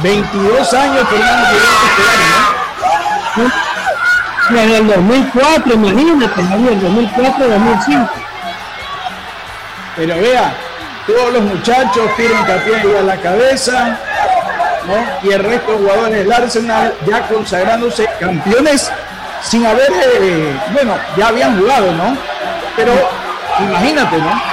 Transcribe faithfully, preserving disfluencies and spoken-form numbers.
veintidós años Fernando ¿no? Desde el dos mil cuatro, imagínate, Javier, dos mil cuatro, dos mil cinco. Pero vea, todos los muchachos tienen hincapié a la cabeza, ¿no? Y el resto de jugadores del Arsenal ya consagrándose campeones sin haber, eh, bueno, ya habían jugado, ¿no? Pero imagínate, ¿no?